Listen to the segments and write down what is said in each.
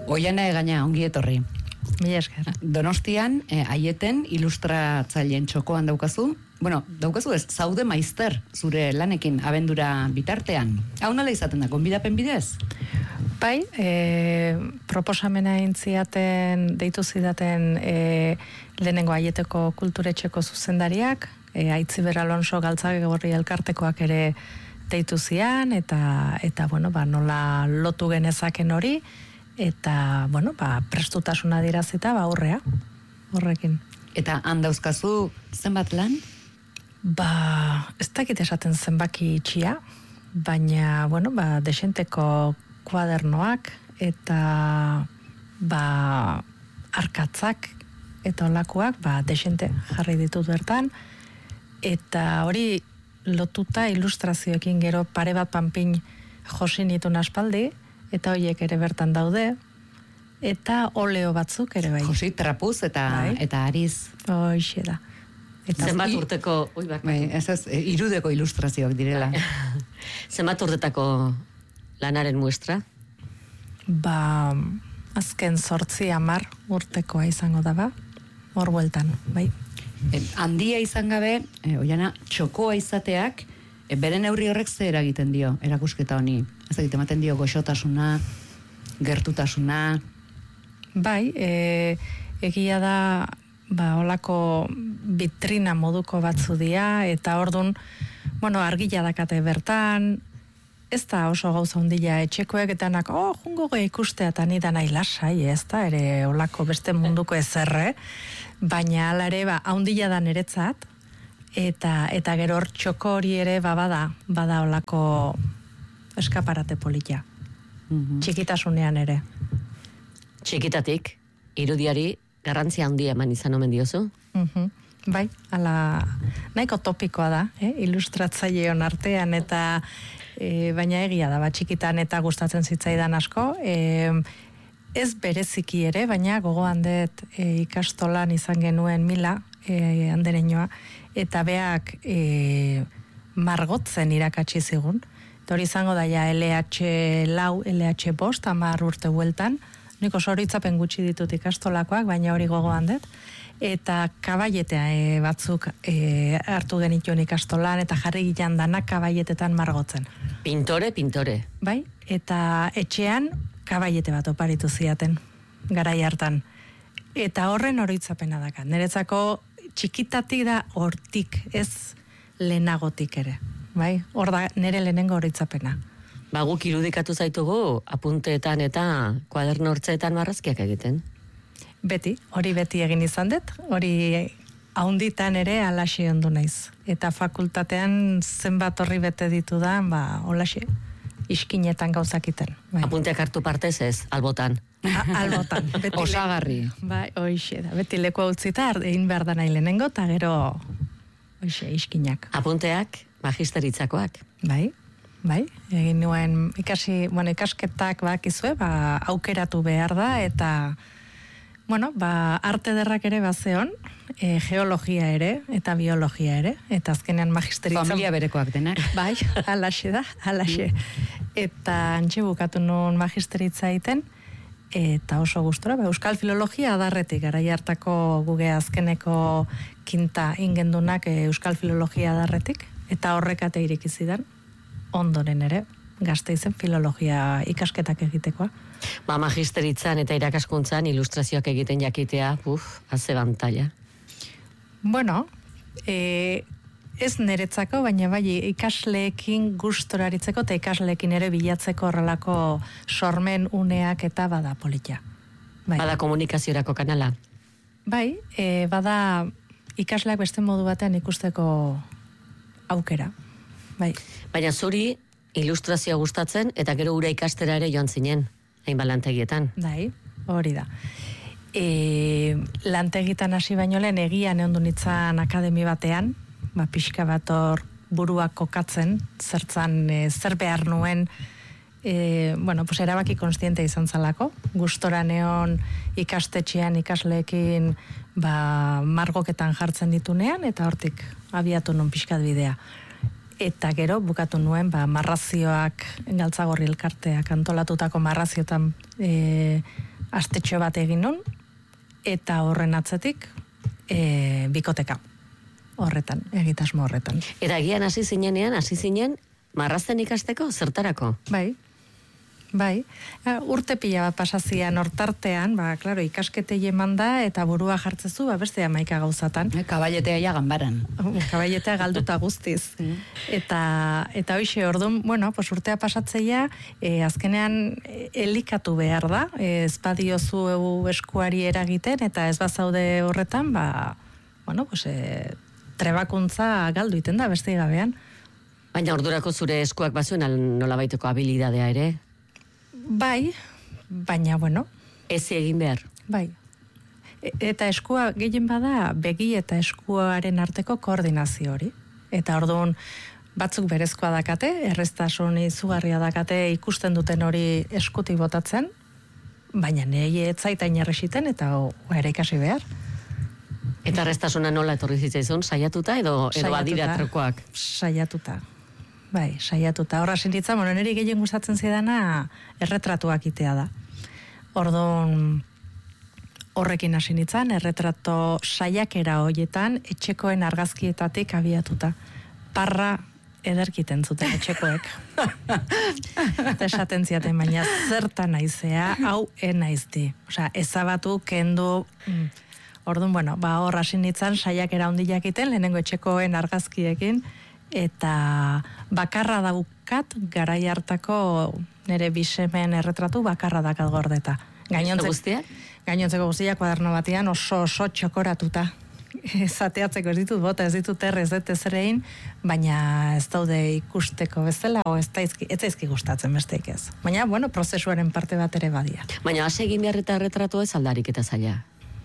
Oiana Egaña, ongi etorri. Mila esker. Donostian, Aieten ilustratzaileen txokoan daukazu. Bueno, daukazu ez, zaude maizter zure lanekin abendura bitartean. Hau nola izaten da, gonbidapen bidez? Bai, proposamena intziaten, deitu zidaten lehenengo Aieteko kulturetxeko zuzendariak, Aitziber Alonso Galtzagorri elkartekoak ere deitu zian, eta bueno, nola lotu genezaken hori, eta, bueno, prestutasuna dirazita, horrekin. Eta handauzkazu zenbat lan? Ez dakit esaten zenbaki itxia, baina, bueno, desenteko kuadernoak, eta, arkatzak, eta olakoak, desente jarri ditut bertan, eta hori lotuta ilustrazioekin gero pare bat panpin josin ditun aspaldi, eta horiek ere bertan daude, eta oleo batzuk ere bai. Josi, trapuz eta ariz. Hoxe da. Zenbat urteko... irudeko ilustrazioak direla. Zenbat urtetako lanaren muestra? Azken 8-10 urtekoa izango da, hor bueltan, bai. Handia izan gabe, Oiana, txokoa izateak, bere neurri horrek zer egiten dio, erakusketa honi? Ez egiten ematen dio goxotasuna, gertutasuna? Bai, egia da, holako vitrina moduko batzu dira, eta ordun, bueno, argila dakate bertan, ez da oso gauza ondila etxekoek, eta jungo ikustea, eta ni da nahi lasai, ez da, ere holako beste munduko ezerre, baina ala ere, haundila da niretzat, eta gero hor txoko hori ere, bada holako eskaparate politia. Txikitasunean ere. Txikitatik, irudiari garrantzia handia eman izan omen diozu? Bai, nahiko topikoa da, ilustratzaileon artean, eta baina egia da, txikitan eta gustatzen zitzaidan asko, ez bereziki ere, baina gogoan dut ikastolan izan genuen Mila, andereñoa, eta beak margotzen irakatsi zigun. Hori izango da ja LH4, LH5, 10 urte bueltan, niko soritzapen gutxi ditut ikastolakoak, baina hori gogoan dut, eta kabaietea batzuk hartu genituen ikastolan, eta jarri gilan danak kabaietetan margotzen. Pintore. Bai, eta etxean kabaiete bat oparitu ziaten, garai hartan. Eta horren oroitzapena daka. Niretzako txikitatik da hortik, ez lehenagotik ere. Bai, hor da nire lehenengo oroitzapena. Guk irudikatu zaitugu apunteetan eta kuaderno hortzeetan marrazkiak egiten. Hori beti egin izan dut, hori haunditan ere alaxe ondu naiz. Eta fakultatean zenbat horri bete ditu da, holaxe, iskinetan gauzakiten. Apunteak hartu partez ez, albotan. Albotan. Osagarri. Bai, hoxe da. Beti leku utzita, egin behar da nahi lehenengo, eta gero, hoxe, iskinak. Apunteak, magisteritzakoak. Bai, egin nuen ikasketak bakizue, aukeratu behar da, eta, arte derrak ere bazeon, geologia ere, eta biologia ere, eta azkenean magisteritzan... Familia berekoak denak. Bai, alaxe da, alaxe. Eta antxe bukatu nuen magisteritza egiten, eta oso gustora, euskal filologia adarretik, garai hartako guge azkeneko kinta ingendunak euskal filologia adarretik, eta horrekate irikizidan, ondoren ere, Gasteizen filologia ikasketak egitekoa. Magisteritzan eta irakaskuntzan ilustrazioak egiten jakitea, haze bantalla. Bueno, ez niretzako, baina bai ikasleekin gustoraritzeko eta ikasleekin ere bilatzeko horrelako sormen uneak eta bada politia. Bada komunikaziorako kanala? Bai, bada ikasleak beste modu batean ikusteko aukera. Bai. Baina zuri ilustrazioa gustatzen eta gero ura ikastera ere joan zinen, hainbat lantegietan. Bai, hori da. Lantegitan hasi baino lehen egian egon du nitzan akademi batean, pixka bat hor buruak kokatzen, zer behar nuen, erabaki konstiente izan zalako, gustora neon ikastetxean ikasleekin margoketan jartzen ditunean, eta hortik abiatu nun pixkat bidea. Eta gero bukatu nuen marrazioak Galtzagorri elkarteak antolatutako marraziotan astetxo bat egin nun, eta horren atzetik bikoteka horretan, egitasmo horretan. Eta gian hasi zinen, marrazten ikasteko, zertarako? Bai. Urte pila bat pasazian hortartean, klaro, ikaskete manda eta burua jartzezu, beste 11 gauzatan. Kaballetea ja ganbaran. Kaballetea galduta guztiz. Eta hoxe, orduan, pues urtea pasatzeia, azkenean elikatu behar da, ez badiozu eskuari eragiten, eta ez bazaude horretan, pues trebakuntza galdu iten da, beste gabean. Baina ordurako zure eskuak bazuen nolabaiteko habilidadea ere? Bai, baina, Ez egin behar? Bai. Eta eskua gehien bada begi eta eskuaren arteko koordinazio hori. Eta orduan batzuk berezkoa dakate, erreztasun izugarria dakate ikusten duten hori eskutik botatzen, baina nire etzaitain erresiten eta ere ikasi behar. Eta erreztasuna nola etorri zitzaizun, saiatuta edo adira trekoak? Saiatuta. Bai, saiatuta. Horra sinitza, niri gehien gustatzen zidana erretratuak itea da. Orduan horrekin hasi nintzen, erretrato saiakera horietan etxekoen argazkietatik abiatuta. Parra ederkiten zuten etxekoek. Eta esaten ziaten, baina zertan naizea, hau naizti. Osea, ezabatu, kendu... Orduan, hor hasi nintzen saiakera handiak iten, lehenengo etxekoen argazkiekin, eta bakarra daukat garai hartako nire bisemen erretratu bakarra dakat gordeta. Gainontzeko guztiak kuaderno batean oso txokoratuta. Zateatzeko ez ditut bota, ez ditut ez dut ezerein, baina ez daude ikusteko bezala, ez zaizki gustatzen besteik ez. Baina, prozesuaren parte bat ere badia. Baina, hase egin behar eta erretratu ez aldarik eta zaila.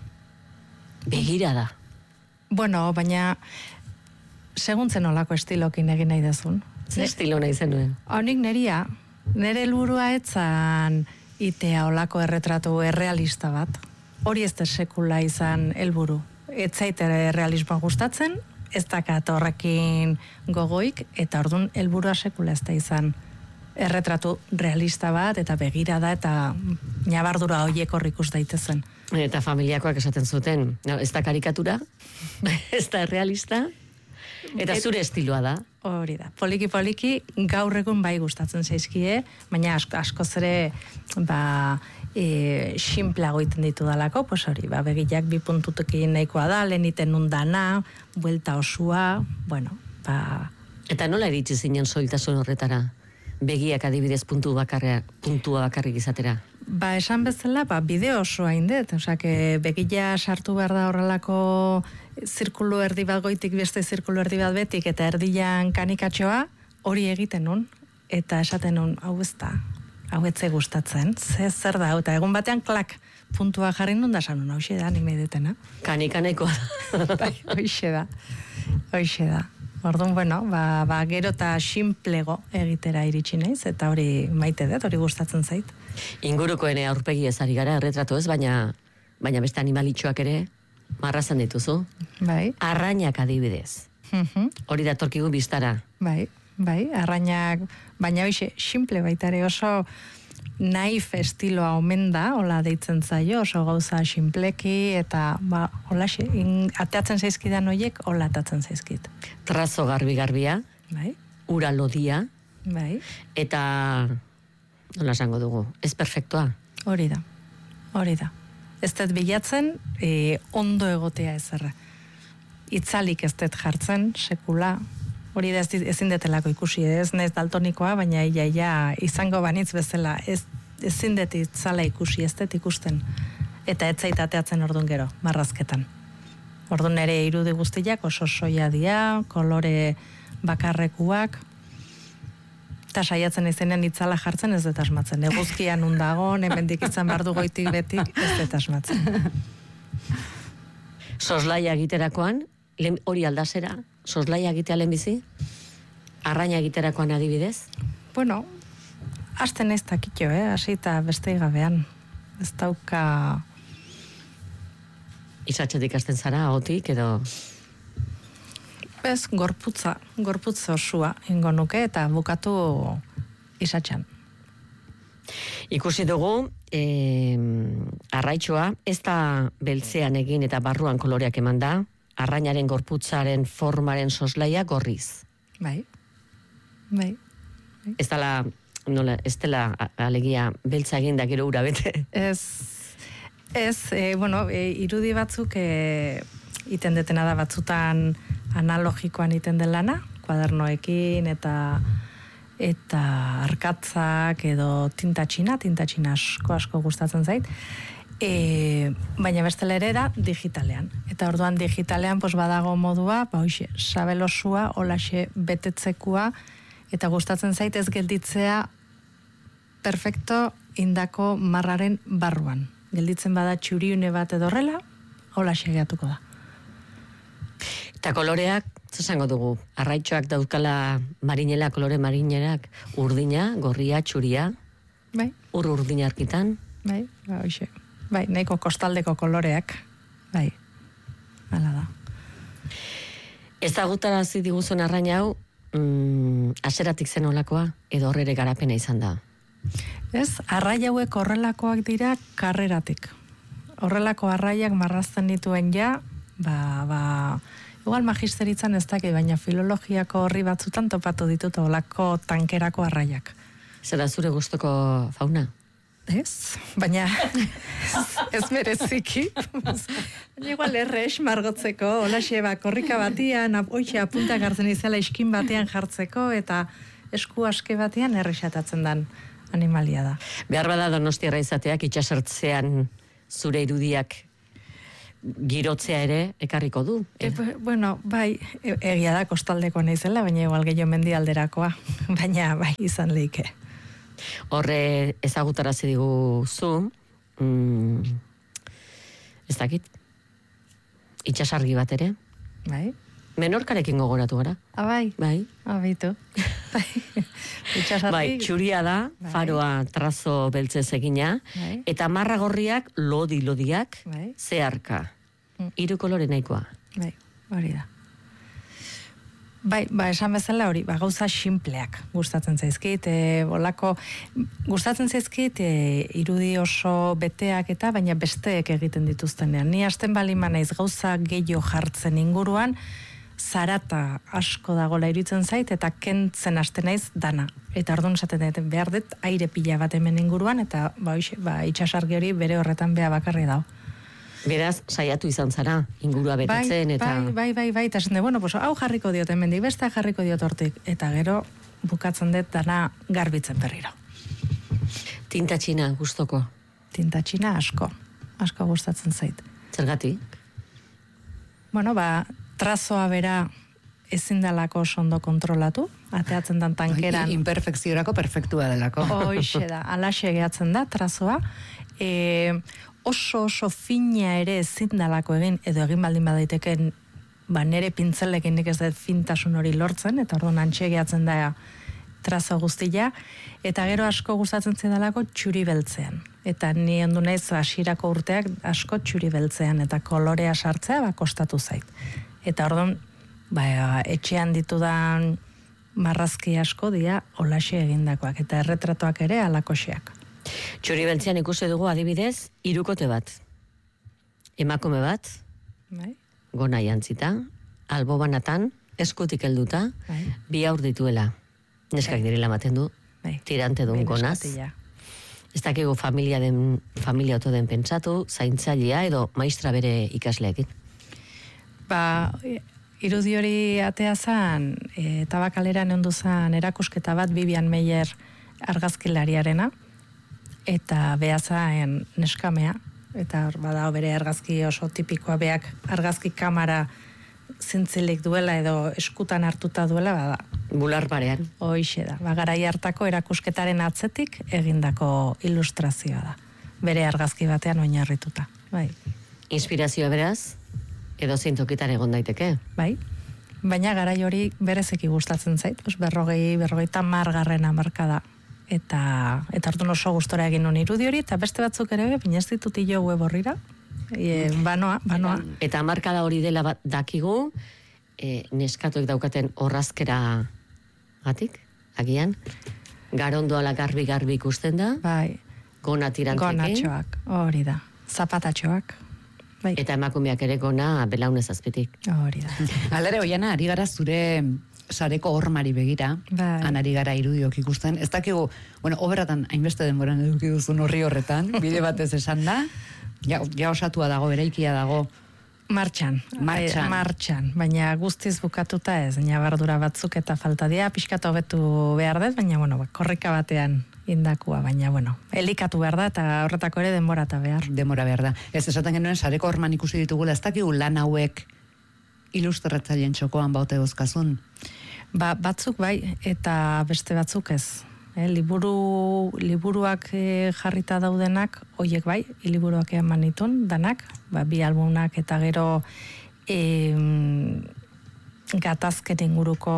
Begira da. Baina seguntzen olako estilokin egin nahi dezun. Zer estilo nahi zenuen? Honik nire helburua etzan itea olako erretratu errealista bat. Hori ez da sekula izan helburu. Ez zaitere realismoa gustatzen, ez dakat horrekin gogoik, eta orduan helburua sekula ez da izan erretratu realista bat, eta begira da, eta nabardura horiek horrikus daitezen. Eta familiakoak esaten zuten, ez da karikatura, ez da realista, eta zure estiloa da. Hori da, poliki gaur egun bai gustatzen zaizkie, baina askoz ere xinplago iten ditu dalako, pues hori, begiak 2 puntutekin nahikoa da, leheniten nundana, buelta osua, Eta nola iritsi zinen soiltasun horretara? Begiak adibidez puntua bakarrik izatera? Esan bezala, bideo osoa indet, begila sartu behar da horrelako zirkulu erdi bat goitik beste zirkulu erdi bat betik, eta erdian kanikatxoa hori egiten nun, eta esaten nun, hau ez da, hau etze gustatzen, zer da, eta egun batean klak puntua jarri nun da sanun, hau da, nik nahi detena. Kanikanekoa da. Hoxe da. Orduan, gero eta xinplego egitera iritsi naiz, eta hori maite dut, hori gustatzen zait. Ingurukoen aurpegi ezari gara, erretratu ez, baina beste animalitxoak ere marrazan dituzu. Bai. Arrainak adibidez. Hori datorkigu biztara. Bai, arrainak, baina hoxe, xinple baitare oso naif estiloa omen da, hola deitzen zaio, oso gauza xinpleki, eta hola ateatzen zaizkidan horiek, hola atatzen zaizkit. Trazo garbia, bai. Ura lodia, bai. Eta nola esango dugu, ez perfektua. Hori da. Ez dut bilatzen, ondo egotea ezerra. Itzalik ez dut jartzen, sekula, hori da ezin detelako ikusi, ez nez daltonikoa, baina ia izango banitz bezala, ezin dut itzala ikusi, ez dut ikusten. Eta ez zait ateatzen orduan gero, marrazketan. Orduan ere irudi guztiak oso soia dia, kolore bakarrekuak, eta saiatzen izenean itzala jartzen ez dut asmatzen. Eguzkian undago, hemendik izan behar du goitik betik, ez dut asmatzen. Soslaia egiterakoan, hori aldazera, soslaia egitea lehenbizi? Arraina egiterakoan adibidez? Hasten ez dakitxo, hasi eta beste gabean. Ez dauka... Izatxetik hasten zara, ahotik, edo... Ez, gorputza osua ingo nuke eta bukatu izatxan. Ikusi dugu, arraitxoa, ez da beltzean egin eta barruan koloreak eman da, arrainaren gorputzaren formaren soslaia gorriz. Bai. Ez dela alegia beltza egin da gero ura bete. Irudi batzuk iten detena da batzutan analogikoan iten den lana, kuadernoekin eta arkatzak edo tintatxina asko gustatzen zait. Baina bestela ere da digitalean. Eta orduan digitalean badago modua, sabelosua, holaxe betetzekua, eta gustatzen zait ez gelditzea perfecto indako marraren barruan. Gelditzen bada txuriune bat edorrela, holaxe gehiatuko da. Eta koloreak, zesango dugu, arraitxoak daukala marinela, kolore marinerak, urdina, gorria, txuria, bai. Urdina arkitan. Bai, hoxe. Bai, nahiko kostaldeko koloreak, bai, hala da. Ezagutarazi diguzun arraina hau, aseratik zen olakoa, edo horrere garapena izan da? Ez, arrai hauek horrelakoak dira karreratik. Horrelako arraiak marrazten dituen ja, igual magisteritzan ez dakit, baina filologiako horri batzutan topatu ditut olako tankerako arraiak. Zera zure gustoko fauna? Ez, baina ez mereziki. Baina igual errex margotzeko, holaxe korrika batian, apuntak hartzen izela iskin batean jartzeko, eta esku aske batean errexatatzen den animalia da. Behar bada Donostiarra izateak itxasertzean zure irudiak girotzea ere ekarriko du. Bai, egia da kostaldeko naizela, baina igual gehiago mendialderakoa, baina bai izan leike. Horre ezagutarazi diguzu, ez dakit, itxasargi bat ere. Bai. Menorkarekin gogoratu gara. Bai. Bai. Bitu. Itxasargi. Bai, txuria da, faroa trazo beltzez egina, eta marra gorriak, lodiak, zeharka. Hiru kolore nahikoa. Bai, hori da. Bai, esan bezala hori, gauza simpleak gustatzen zaizkit, gustatzen zaizkit irudi oso beteak eta baina besteek egiten dituztenean. Ni hasten balima naiz gauza gehiago jartzen inguruan, zarata asko dagola iruditzen zait, eta kentzen hasten naiz dana. Eta orduan esaten dut, behar dut aire pila bat hemen inguruan, eta itxasargi hori bere horretan beha bakarri dago. Beraz, saiatu izan zara, ingurua betetzen, eta... Bai, eta esan hau jarriko diot hemendik, beste jarriko diot hortik, eta gero bukatzen dut dana garbitzen berriro. Tintatxina gustoko? Tintatxina asko gustatzen zait. Zergatik? Trazoa bera ezin dalako ondo kontrolatu, ateatzen dan tankeran... Imperfekziorako perfektua delako. Hoxe da, alaxe gehatzen da trazoa, oso fina ere ezin dalako egin, edo egin baldin badaiteken, nere pintzelekin nik ez dut fintasun hori lortzen, eta orduan antxe gehatzen da trazo guztia, eta gero asko gustatzen zidalako txuri beltzean. Eta ni ondu naiz hasierako urteak asko txuri beltzean, eta kolorea sartzea kostatu zait. Eta orduan, etxean ditudan marrazki asko dira holaxe egindakoak, eta erretratoak ere alakoxeak. Txuri beltzean ikusi dugu adibidez, hirukote bat. Emakume bat, gona jantzita, albo banatan, eskutik helduta, bi haur dituela. Neskak direla ematen du, tirante duen gonaz. Ez dakigu familia oto den pentsatu, zaintzailea edo maistra bere ikasleekin. Irudi hori atea zan, Tabakaleran ondu zan erakusketa bat Vivian Meyer argazkilariarena, eta behazaen neskamea, eta bada bere argazki oso tipikoa beak argazki kamara zintzilik duela edo eskutan hartuta duela, bada. Bular parean. Hoixe da, garai hartako erakusketaren atzetik egindako ilustrazioa da. Bere argazki batean oinarrituta. Bai. Inspirazioa beraz, edo zintokitan egon daiteke. Bai. Baina garai hori berezeki gustatzen zait, 50 margarren hamarkada. Eta hartu oso gustora egin non irudi hori, eta beste batzuk ere, baina ez ditut hilo web horrira. Banoa. Eta markada hori dela dakigu, neskatuek daukaten orrazkera gatik, agian, garondoala garbi ikusten da. Bai, Gona tirantzekin. Gonatxoak, hori da. Zapatatxoak. Bai. Eta emakumeak ere gona belaunez azpitik. Hori da. Alere, Oiana, ari gara zure sareko hormari begira, anari gara irudiok ikusten. Ez dakigu, oberatan hainbeste denboran eduki duzun horri horretan, bide batez esan da, ja osatua dago, eraikia dago. Martxan, baina guztiz bukatuta ez, nabardura batzuk eta falta dira, pixkatu hobetu behar dut, baina, korrika batean indakua, baina, elikatu behar da, eta horretako ere denbora behar. Denbora behar da. Ez esaten genuen, sareko horman ikusi ditugula, ez dakigu lan hauek ilustratzaileen txokoan baute gozkazun? Batzuk bai, eta beste batzuk ez. Liburuak jarrita daudenak, hoiek bai, liburuak eman nitun, danak, 2 albumak eta gero gatazken inguruko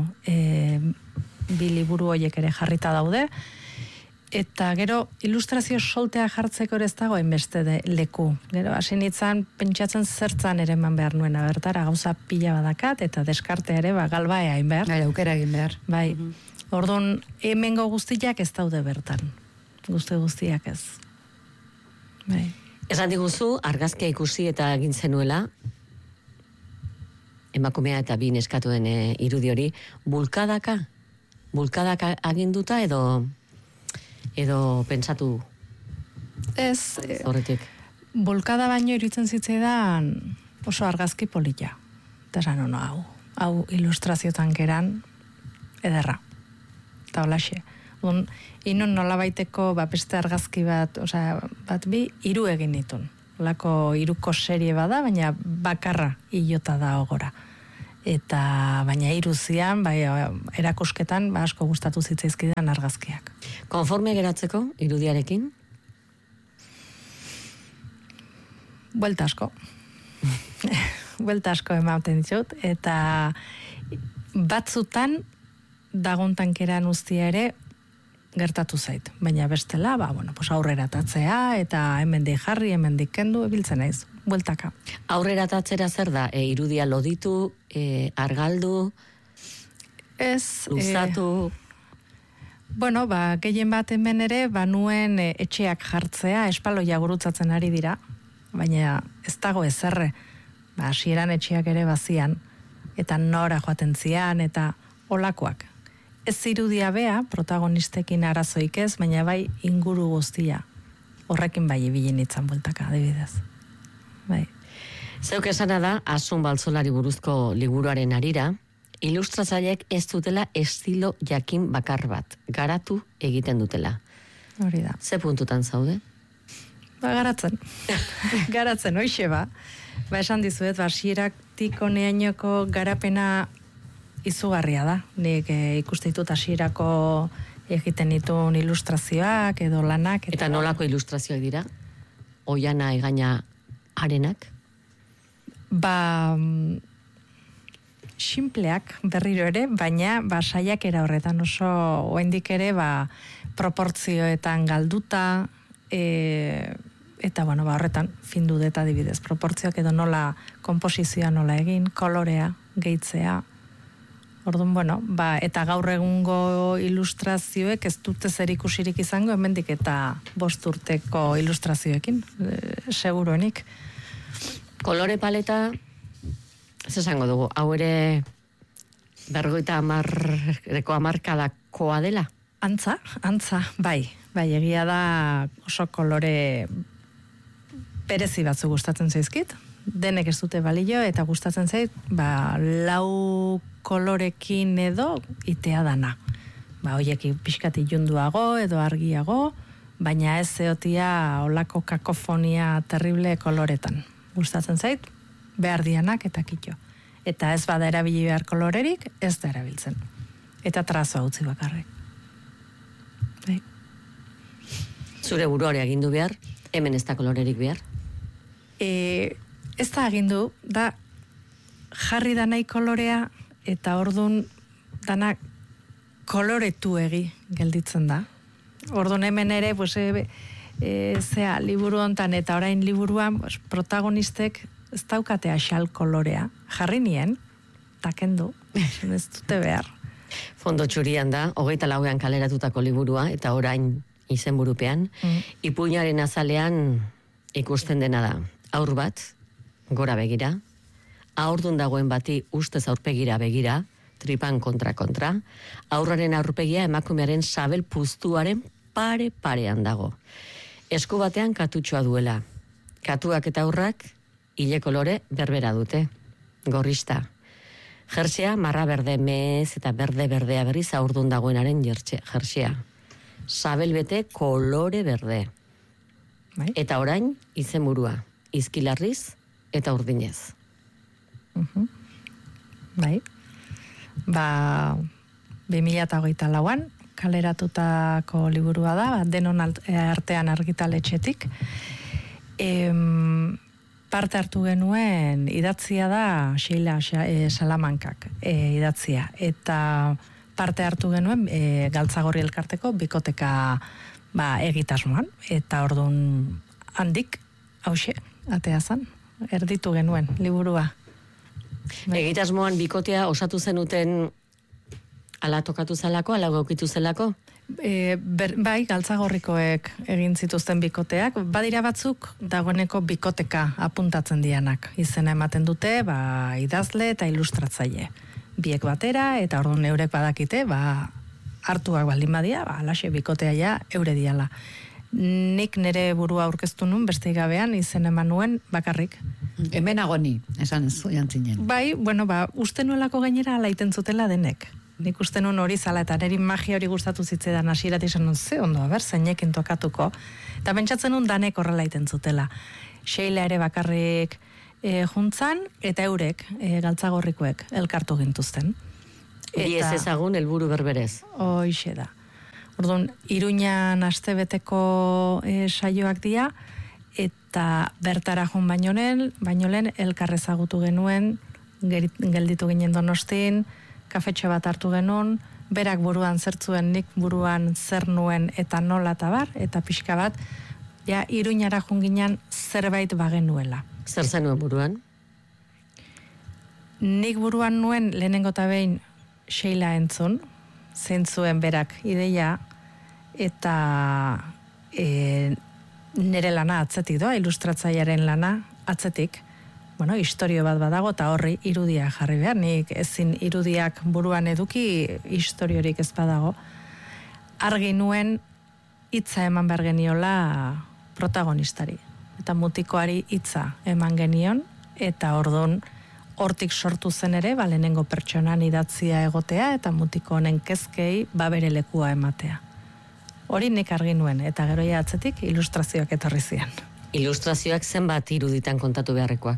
2 liburu hoiek ere jarrita daude, eta gero ilustrazio soltea jartzeko ere ez dago hainbeste leku. Gero hasi nintzen pentsatzen zertzan ere eman behar nuena bertara, gauza pila badakat, eta deskartea ere galbaea hain behar. Aukera egin behar. Bai. Orduan, hemengo guztiak ez daude bertan. Guztiak ez. Bai. Esan diguzu, argazkia ikusi eta egin zenuela, emakumea eta bi neskatuen irudi hori, bulkadaka aginduta edo pentsatu ez horretik? Bulkada baino iruditzen zitzaidan oso argazki polita. Eta esan hau ilustraziotan geran ederra. Eta holaxe. Inon nola baiteko beste argazki bat, bi, 3 egin ditun. Olako 3ko serie bada, baina bakarra hilota da ogora. Eta baina 3 zian, erakusketan, asko gustatu zitzaizkidan argazkiak. Konforme geratzeko, irudiarekin? Buelta asko. Buelta asko ematen ditut, eta batzutan dagontankeran uztia ere gertatu zait. Baina bestela, aurrera tatzea, eta hemendik jarri, hemendik kendu, ebiltzen naiz. Bueltaka. Aurrera tatzera zer da? Irudia loditu, argaldu, luzatu? Gehien bat hemen ere, nuen etxeak jartzea, espaloia gurutzatzen ari dira, baina ez dago ezerre. Hasieran etxeak ere bazian, eta nora joaten zian, eta olakoak. Ez irudia bea, protagonistekin arazoik ez, baina bai inguru guztia. Horrekin bai ibili nintzen bueltaka, adibidez. Bai. Zeuk esana da, Asun Baltzolari buruzko liburuaren arira, ilustratzaileek ez dutela estilo jakin bakar bat, garatu egiten dutela. Hori da. Ze puntutan zaude? Garatzen. Garatzen, hoixe ba. Esan dizuet, hasieraktik honeainoko garapena izugarria da. Nik ikuste ditut hasierako egiten ditun ilustrazioak edo lanak. Eta nolako ilustrazioak dira? Oiana Egaña arenak? Simpleak berriro ere, baina saiakera horretan oso oraindik ere proportzioetan galduta, eta horretan findu deta adibidez, proportzioak edo nola konposizioa nola egin, kolorea, gehitzea. Orduan, eta gaur egungo ilustrazioek ez dute zer ikusirik izango, hemendik eta 5 urteko ilustrazioekin, seguruenik. Kolore paleta, ez esango dugu, hau ere 50 hamarkadakoa dela? Antza, bai, egia da oso kolore berezi batzu gustatzen zaizkit, denek ez dute balio, eta gustatzen zait, 4 kolorekin edo itea dana. Hoiek pixkat ilunduago edo argiago, baina ez zeotia olako kakofonia terrible koloretan. Gustatzen zait, behar dianak eta kitxo. Eta ez bada erabili behar kolorerik, ez da erabiltzen. Eta trazoa utzi bakarrik. Bai. Zure buruare agindu behar, hemen ez da kolorerik behar? Ez da agindu, da jarri danai kolorea, eta ordun danak koloretu egi gelditzen da. Ordun hemen ere, liburu hontan eta orain liburuan, protagonistek ez daukate axal kolorea. Jarri nien, takendu, ez dute behar. Fondo txurian da, 24an kaleratutako liburua, eta orain izenburupean, ipuinaren azalean ikusten dena da. Haur bat, gora begira, haurdun dagoen bati ustez aurpegira begira, tripan kontra, haurraren aurpegia emakumearen sabel puztuaren parean dago. Esku batean katutxoa duela. Katuak eta aurrak ile kolore berbera dute, gorrista. Jersea marra berde mez eta berdea berriz haurdun dagoenaren jersea. Sabel bete kolore berde. Bai. Eta orain izenburua, izkilarriz eta urdinez. Bai. 2024an kaleratutako liburua da, denon artean argitaletxetik. Parte hartu genuen idatzia da Sheila Salamankak idatzia. Eta parte hartu genuen Galtzagorri elkarteko bikoteka egitasmoan. Eta orduan handik, hauxe, atea zan, erditu genuen liburua. Egitasmoan bikotea osatu zenuten ala tokatu zelako, ala gaukitu zelako? Bai, Galtzagorrikoek egin zituzten bikoteak, badira batzuk dagoeneko bikoteka apuntatzen dianak. Izena ematen dute, idazle eta ilustratzaile. Biek batera, eta orduan eurek badakite, hartuak baldin badia, alaxe bikotea ja eure diala. Nik nire burua aurkeztu nun, beste gabean, izen eman nuen bakarrik. Hemen agoni, esan ez jantzinen. Bai, uste nuelako gainera ala iten zutela denek. Nik uste nuen hori zala, eta niri magia hori gustatu zitzedan hasieratik izan nun, ze ondo, zeinekin tokatuko. Eta pentsatzen nun danek horrela iten zutela. Sheila ere bakarrik juntzan, eta eurek, Galtzagorrikoek, elkartu gintuzten. Bi ez ezagun helburu berberez. Hoixe da. Orduan, Iruñan astebeteko saioak dira, eta bertara joan baino lehen elkarrezagutu genuen, gelditu ginen Donostin, kafetxe bat hartu genuen, berak buruan zertzuen, nik buruan zer nuen eta nola eta bar, eta pixka bat, ja Iruñara joan ginen zerbait bagenuela. Zer zenuen buruan? Nik buruan nuen lehenengo eta behin Sheila entzun, zentzuen berak ideia, eta nire lana atzetik doa, ilustratzailearen lana atzetik, historio bat badago, eta horri irudia jarri behar, nik ezin irudiak buruan eduki, historiorik ez badago. Argi nuen hitza eman behar geniola protagonistari, eta mutikoari hitza eman genion, eta orduan hortik sortu zen ere, lehenengo pertsonan idatzia egotea, eta mutiko honen kezkei bere lekua ematea. Hori nik argi nuen, eta geroia atzetik ilustrazioak etorri zian. Ilustrazioak zenbat iruditan kontatu beharrekoak?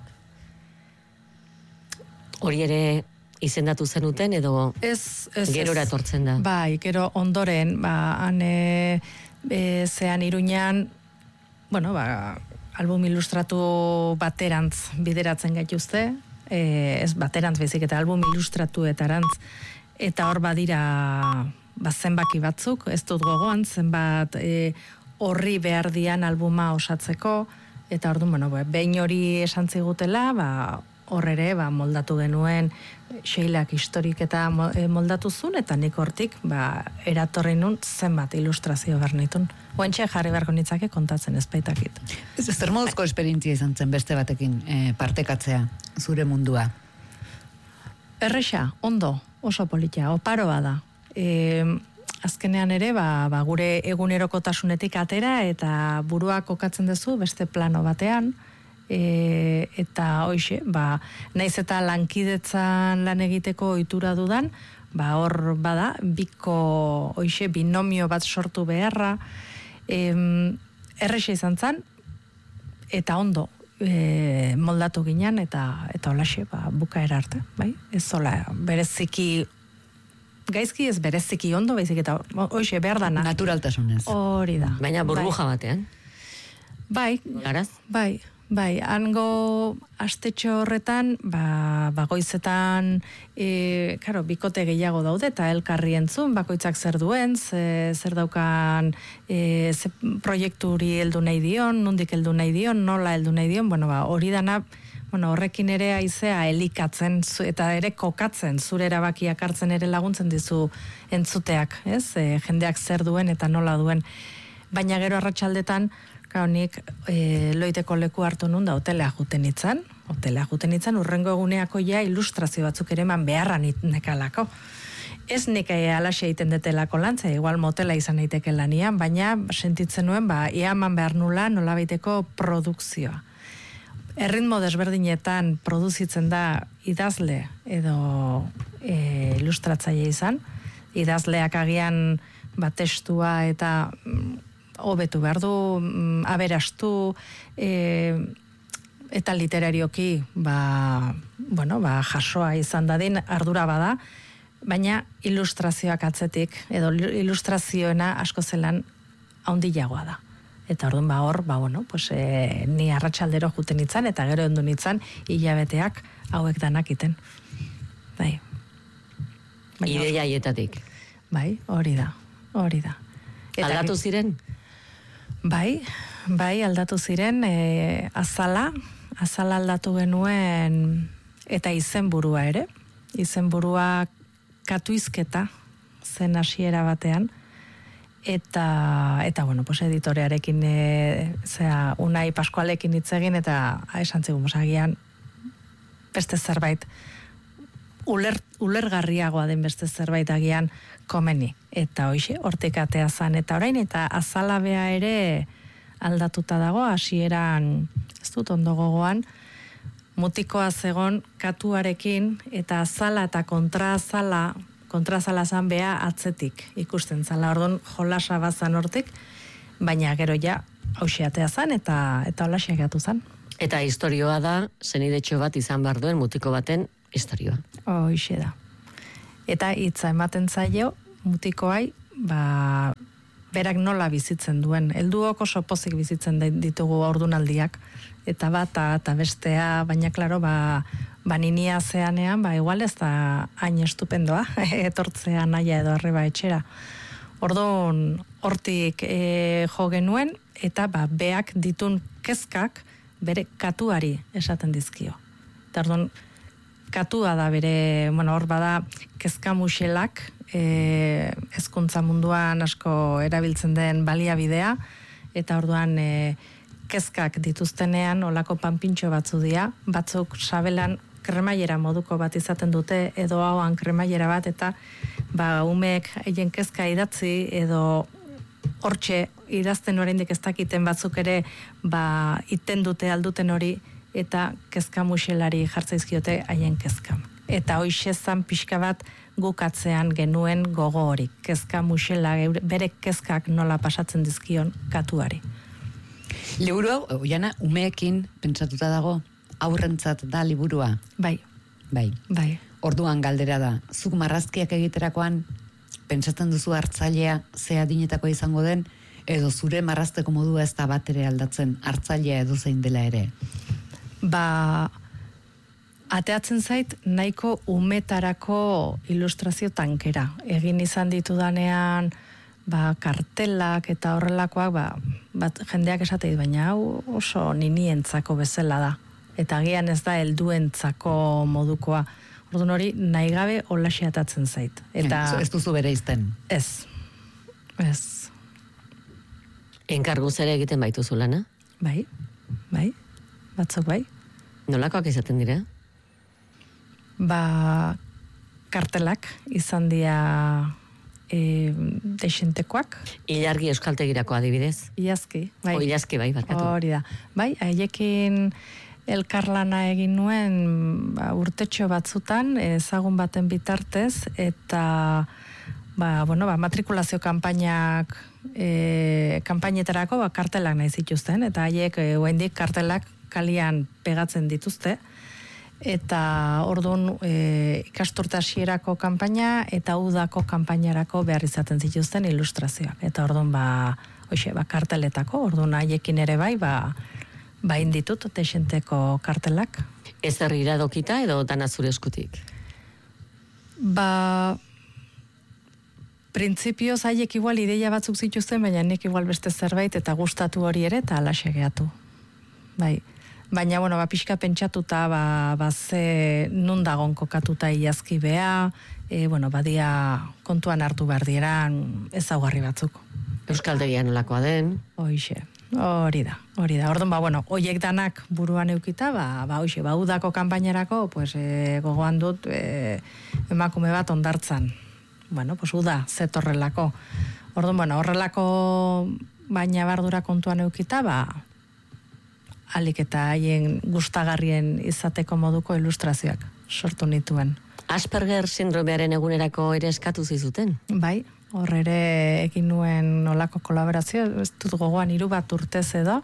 Hori ere izendatu zenuten edo gerora etortzen da? Bai, gero ondoren, zean Iruñan, album ilustratu baterantz bideratzen gaituzte, ez baterantz bezik eta album ilustratuetarantz, eta hor badira zenbaki batzuk, ez dut gogoan, zenbat horri behar dian albuma osatzeko, eta orduan, behin hori esan zigutela, hor ere, moldatu genuen Sheilak historik eta moldatu zuen, eta nik hortik, eratorri nun zenbat ilustrazio bernitun. Oentxe jarri beharko nitzake kontatzen ezpeitakit. Ez zer moduzko esperientzia izan zen beste batekin partekatzea, zure mundua? Erresa, ondo, oso politia, oparoa da. Azkenean ere, gure egunerokotasunetik atera, eta burua kokatzen duzu beste plano batean, eta hoixe, naiz eta lankidetzan lan egiteko ohitura dudan, hor bada, hoixe, binomio bat sortu beharra, erresa izan zen, eta ondo moldatu ginen, eta holaxe, bukaera arte, bai? Ez zola, bereziki, gaizki ez bereziki ondo, baizik eta hoixe, behar dana. Naturaltasunez. Hori da. Baina burbuja batean. Bai. Garaz? Bai, hango astetxo horretan, goizetan, bikote gehiago daude, eta elkarri entzun, bakoitzak zer duen, zer daukan, ze proiekturi heldu nahi dion, nondik heldu nahi dion, nola heldu nahi dion, hori dana, horrekin ere aizea elikatzen, eta ere kokatzen, zure erabakiak hartzen ere laguntzen dizu entzuteak, ez? Jendeak zer duen eta nola duen. Baina gero arratsaldetan, nik Loiteko leku hartu nun da hotelea juten itzan, urrengo eguneako ja ilustrazio batzuk ere eman beharran nekalako. Ez nik alaxe egiten detelako lantza, igual motela izan daiteke lanian, baina sentitzen nuen, iaman behar nula nolabaiteko produkzioa. Erritmo desberdinetan produzitzen da idazle edo ilustratzaile izan, idazleak agian testua eta hobetu behar du, aberastu, eta literarioki jasoa izan dadin ardura bada, baina ilustrazioak atzetik, edo ilustrazioena asko zelan haundilagoa da. Eta orduan ni arratsaldero juten itzan, eta gero ondu nitzan hilabeteak hauek danak iten. Bai. Ideia hietatik. Bai, hori da. Aldatu ziren? Bai, aldatu ziren, azala aldatu genuen, eta izenburua ere. Izenburua katuizketa zen hasiera batean, eta editorearekin, Unai Pascualekin hitz egin, eta esan zigun, agian beste zerbait, ulergarriagoa den beste zerbait agian komeni. Eta hoxe, hortik atea zan, eta orain, eta azalabea ere aldatuta dago, hasieran ez dut ondo gogoan, mutikoa zegon katuarekin, eta azala eta kontraazala zan bea atzetik ikusten zala, orduan jolasa bazan hortik, baina gero ja hauxe atea zan, eta holaxe gatu zan. Eta historioa da, zenidetxo bat izan behar duen mutiko baten historioa. Hoxe da. Eta hitza ematen zaio, mutikoai, berak nola bizitzen duen. Helduok oso pozik bizitzen ditugu ordunaldiak, eta bata eta bestea, baina klaro, ninia zeanean, igual ez da hain estupendoa, etortzea naia edo arreba etxera. Orduan, hortik jo genuen, eta beak ditun kezkak bere katuari esaten dizkio. Eta orduan, katua da bere, hor bada kezka muselak, hezkuntza munduan asko erabiltzen den baliabidea, eta orduan kezkak dituztenean olako panpintxo batzu dira, batzuk sabelan kremailera moduko bat izaten dute, edo hauan kremailera bat, eta umeek haien kezka idatzi, edo hortxe idazten oraindik ez dakiten batzuk ere iten dute alduten hori, eta kezka muselari jartzaizkiote haien kezka. Eta hoixe zan pixka bat gukatzean genuen gogo hori. Kezka musela, bere kezkak nola pasatzen dizkion katuari. Liburu hau, Jana, umeekin pentsatuta dago, aurrentzat da liburua? Bai. Orduan galdera da, zuk marrazkiak egiterakoan, pentsatzen duzu hartzailea ze adinetako izango den, edo zure marrazteko modua ez da bat ere aldatzen hartzailea edo zein dela ere? Ateatzen zait nahiko umetarako ilustrazio tankera. Egin izan ditudanean kartelak eta horrelakoak, jendeak esateit, baina hau oso ninientzako bezala da. Eta agian ez da helduentzako modukoa. Orduan hori nahi gabe holaxe atatzen zait. Ez duzu bere izten? Ez. Enkarguz ere egiten baituzu lana? Bai. Batzuk bai. Nolakoak izaten dira? Kartelak izan dira desentekoak. Ilargi euskaltegirako adibidez? Ilazki, bai. Ilazki, bai, barkatu. Hori da. Bai, haiekin elkarlana egin nuen urtetxo batzutan, ezagun baten bitartez, eta matrikulazio kanpainak kanpainetarako kartelak nahi zituzten, eta haiek oraindik kartelak kalian pegatzen dituzte, eta orduan ikasturte hasierako kanpaina eta udako kanpainarako behar izaten zituzten ilustrazioak. Eta orduan karteletako, orduan haiekin ere bain ditut desenteko kartelak. Ez herri iradokita edo dana zure eskutik? Printzipioz haiek igual ideia batzuk zituzten, baina nik igual beste zerbait eta gustatu hori ere eta alaxe gehatu. Bai. Baina, pixka pentsatuta, ze nun dagon kokatuta ilazki bea, badia kontuan hartu behar dieran ezaugarri batzuk. Euskaltegia nolakoa den. Hoixe. Hori da. Orduan, bueno, hoiek danak buruan eukita, hoixe, udako kanpainarako, pues, gogoan dut emakume bat ondartzan. Bueno, pues, uda, zetorrelako. Orduan, bueno, horrelako baina bardura kontuan eukita, alik eta haien gustagarrien izateko moduko ilustrazioak sortu nituen. Asperger sindromearen egunerako ere eskatu zizuten? Bai. Hor ere egin nuen olako kolaborazio, ez dut gogoan 3 bat urtez edo,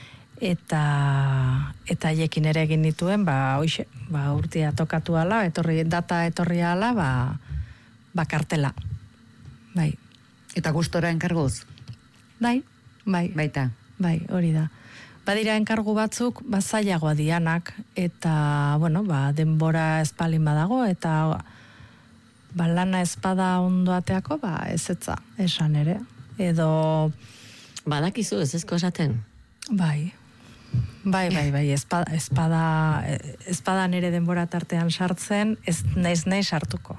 eta haiekin ere egin nituen, hoixe, urtia tokatu ala, data etorri ala, kartela. Bai. Eta gustora enkarguz? Bai. Baita? Bai, hori da. Badira enkargu batzuk, zailagoa dianak, eta, bueno, denbora espalin badago, eta lana espada ondoateako, ezetza, esan ere. Edo... Badakizu ez ezko esaten? Bai, espada nere denbora tartean sartzen, ez nahi sartuko.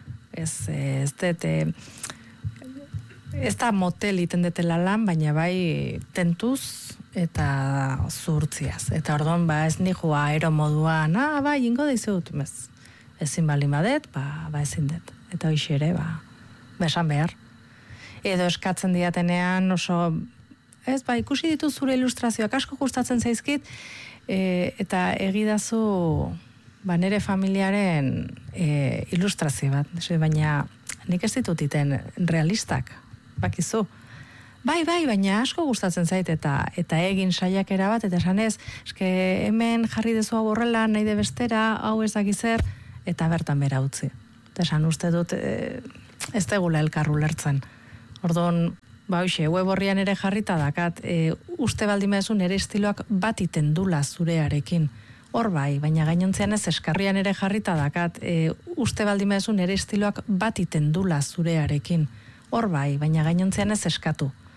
Ez da motel iten detela lan, baina bai tentuz eta zuhurtziaz. Eta orduan, ez nihua aero moduan, ingo dizut, ezin balin badet, ezin dut. Eta hoxe ere, esan behar. Edo eskatzen diatenean oso, ikusi ditu zure ilustrazioak asko gustatzen zaizkit, eta egidazu nere familiaren ilustrazio bat. Baina nik ez ditut iten realistak, bakizu. Bai, baina asko gustatzen zait, eta egin saiakera bat, eta esan eske hemen jarri dezu hau horrela, nahi de bestera, hau ez dakizer, eta bertan bera utzi. Eta esan uste dut, ez tegula elkarru lertzen. Orduan, hoxe, web horrian ere jarrita dakat, uste baldimezun nere estiloak bat iten dula zurearekin. Hor bai, baina gainontzean ez eskarrian ere jarrita dakat, uste baldimezun nere estiloak bat iten dula zurearekin. Hor bai, baina gainontzean ez eskatu.